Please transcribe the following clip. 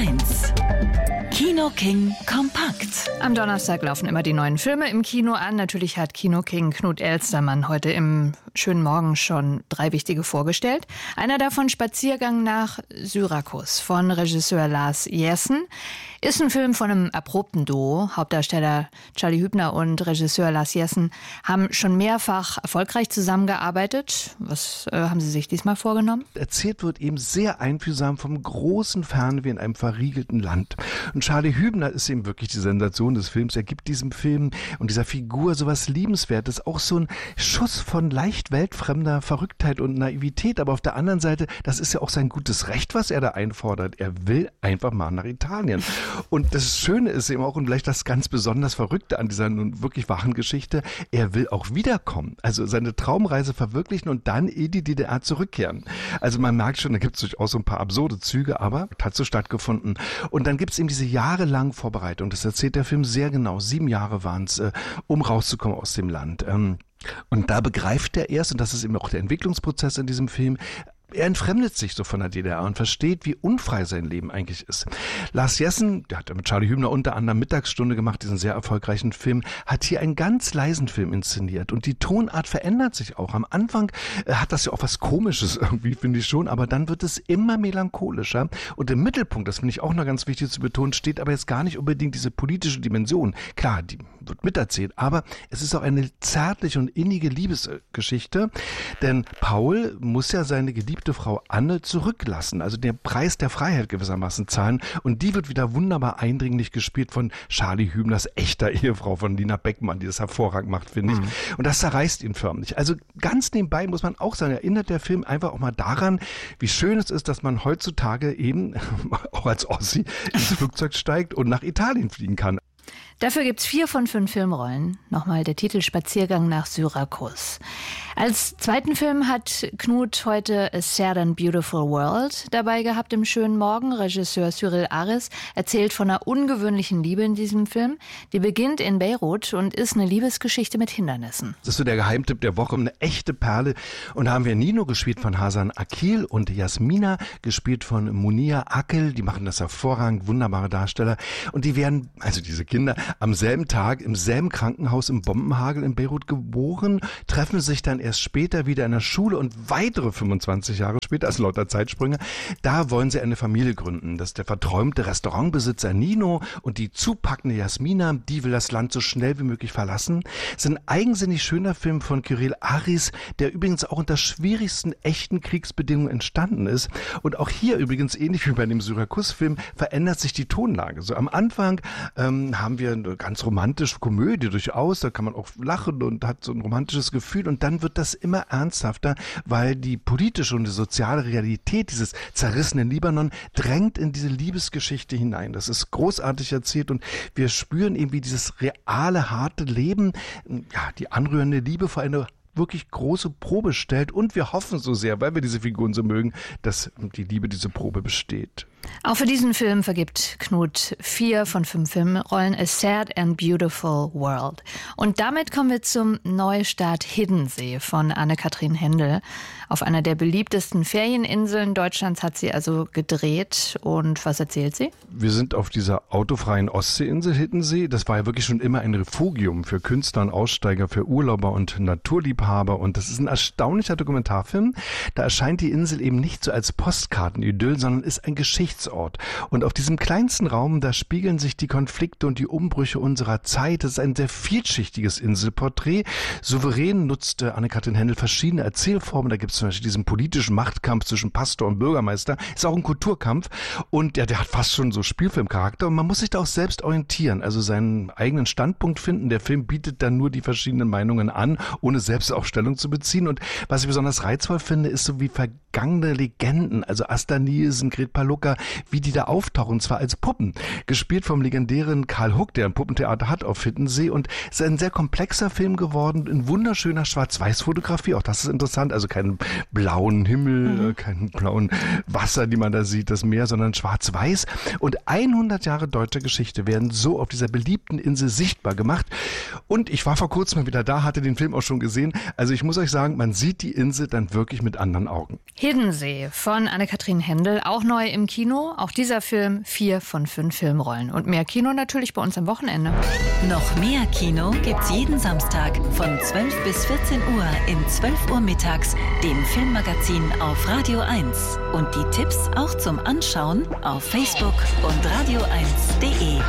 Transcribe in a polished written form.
1. Kino King kompakt. Am Donnerstag laufen immer die neuen Filme im Kino an. Natürlich hat Kino King Knut Elstermann heute im schönen Morgen schon 3 wichtige vorgestellt. Einer davon, Spaziergang nach Syrakus von Regisseur Lars Jessen. Ist ein Film von einem erprobten Duo. Hauptdarsteller Charlie Hübner und Regisseur Lars Jessen haben schon mehrfach erfolgreich zusammengearbeitet. Was haben Sie sich diesmal vorgenommen? Erzählt wird eben sehr einfühlsam vom großen Fernweh in einem verriegelten Land. Und Charlie Hübner ist eben wirklich die Sensation des Films. Er gibt diesem Film und dieser Figur sowas Liebenswertes, auch so ein Schuss von leicht weltfremder Verrücktheit und Naivität. Aber auf der anderen Seite, das ist ja auch sein gutes Recht, was er da einfordert. Er will einfach mal nach Italien. Und das Schöne ist eben auch, und vielleicht das ganz besonders Verrückte an dieser nun wirklich wahren Geschichte, er will auch wiederkommen. Also seine Traumreise verwirklichen und dann in die DDR zurückkehren. Also man merkt schon, da gibt es durchaus so ein paar absurde Züge, aber hat so stattgefunden. Und dann gibt es eben diese jahrelange Vorbereitung. Das erzählt der Film sehr genau. 7 Jahre waren es, um rauszukommen aus dem Land. Und da begreift er erst, und das ist eben auch der Entwicklungsprozess in diesem Film, er entfremdet sich so von der DDR und versteht, wie unfrei sein Leben eigentlich ist. Lars Jessen, der hat mit Charlie Hübner unter anderem Mittagsstunde gemacht, diesen sehr erfolgreichen Film, hat hier einen ganz leisen Film inszeniert. Und die Tonart verändert sich auch. Am Anfang hat das ja auch was Komisches irgendwie, finde ich schon, aber dann wird es immer melancholischer. Und im Mittelpunkt, das finde ich auch noch ganz wichtig zu betonen, steht aber jetzt gar nicht unbedingt diese politische Dimension. Klar, die wird miterzählt, aber es ist auch eine zärtliche und innige Liebesgeschichte, denn Paul muss ja seine geliebte Frau Anne zurücklassen, also den Preis der Freiheit gewissermaßen zahlen, und die wird wieder wunderbar eindringlich gespielt von Charlie Hübners echter Ehefrau, von Lina Beckmann, die das hervorragend macht, finde ich. Und das zerreißt ihn förmlich. Also ganz nebenbei muss man auch sagen, erinnert der Film einfach auch mal daran, wie schön es ist, dass man heutzutage eben auch als Ossi ins Flugzeug steigt und nach Italien fliegen kann. Dafür gibt's 4 von 5 Filmrollen. Nochmal der Titel Spaziergang nach Syrakus. Als zweiten Film hat Knut heute A Sad and Beautiful World dabei gehabt im schönen Morgen. Regisseur Cyril Aris erzählt von einer ungewöhnlichen Liebe in diesem Film. Die beginnt in Beirut und ist eine Liebesgeschichte mit Hindernissen. Das ist so der Geheimtipp der Woche, eine echte Perle. Und da haben wir Nino, gespielt von Hasan Akil, und Jasmina, gespielt von Munia Akel. Die machen das hervorragend, wunderbare Darsteller. Und die werden, also diese Kinder, am selben Tag im selben Krankenhaus im Bombenhagel in Beirut geboren, treffen sich dann erst später wieder in der Schule und weitere 25 Jahre später, also lauter Zeitsprünge, da wollen sie eine Familie gründen. Das ist der verträumte Restaurantbesitzer Nino und die zupackende Jasmina, die will das Land so schnell wie möglich verlassen. Es ist ein eigensinnig schöner Film von Cyril Aris, der übrigens auch unter schwierigsten echten Kriegsbedingungen entstanden ist. Und auch hier übrigens, ähnlich wie bei dem Syrakus-Film, verändert sich die Tonlage. So am Anfang haben wir eine ganz romantische Komödie durchaus, da kann man auch lachen und hat so ein romantisches Gefühl, und dann wird das immer ernsthafter, weil die politische und die soziale Realität dieses zerrissenen Libanon drängt in diese Liebesgeschichte hinein. Das ist großartig erzählt und wir spüren eben, wie dieses reale, harte Leben, ja, die anrührende Liebe vor eine wirklich große Probe stellt, und wir hoffen so sehr, weil wir diese Figuren so mögen, dass die Liebe diese Probe besteht. Auch für diesen Film vergibt Knut 4 von 5 Filmrollen, A Sad and Beautiful World. Und damit kommen wir zum Neustart Hiddensee von Anne-Kathrin Hendel. Auf einer der beliebtesten Ferieninseln Deutschlands hat sie also gedreht. Und was erzählt sie? Wir sind auf dieser autofreien Ostseeinsel Hiddensee. Das war ja wirklich schon immer ein Refugium für Künstler und Aussteiger, für Urlauber und Naturliebhaber. Und das ist ein erstaunlicher Dokumentarfilm. Da erscheint die Insel eben nicht so als Postkartenidyll, sondern ist ein Geschichtsort. Und auf diesem kleinsten Raum, da spiegeln sich die Konflikte und die Umbrüche unserer Zeit. Das ist ein sehr vielschichtiges Inselporträt. Souverän nutzte Anne-Kathrin Hendel verschiedene Erzählformen. Da gibt es zum Beispiel diesen politischen Machtkampf zwischen Pastor und Bürgermeister. Ist auch ein Kulturkampf. Und ja, der hat fast schon so Spielfilmcharakter. Und man muss sich da auch selbst orientieren, also seinen eigenen Standpunkt finden. Der Film bietet dann nur die verschiedenen Meinungen an, ohne selbst auch Stellung zu beziehen. Und was ich besonders reizvoll finde, ist so wie vergangene Legenden, also Asta Nielsen, Gret Palucka, wie die da auftauchen, und zwar als Puppen. Gespielt vom legendären Karl Huck, der ein Puppentheater hat auf Hiddensee. Und es ist ein sehr komplexer Film geworden, in wunderschöner Schwarz-Weiß-Fotografie. Auch das ist interessant, also keinen blauen Himmel, keinen blauen Wasser, die man da sieht, das Meer, sondern schwarz-weiß. Und 100 Jahre deutscher Geschichte werden so auf dieser beliebten Insel sichtbar gemacht. Und ich war vor kurzem mal wieder da, hatte den Film auch schon gesehen. Also ich muss euch sagen, man sieht die Insel dann wirklich mit anderen Augen. Hiddensee von Anne-Kathrin Hendel, auch neu im Kino. Auch dieser Film 4 von 5 Filmrollen. Und mehr Kino natürlich bei uns am Wochenende. Noch mehr Kino gibt's jeden Samstag von 12 bis 14 Uhr in 12 Uhr mittags, dem Filmmagazin auf Radio 1. Und die Tipps auch zum Anschauen auf Facebook und radio1.de.